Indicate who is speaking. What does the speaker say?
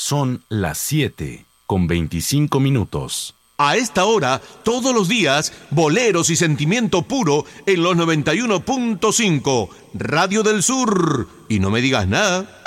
Speaker 1: Son las 7:25.
Speaker 2: A esta hora, todos los días, boleros y sentimiento puro en los 91.5, Radio del Sur. Y no me digas nada.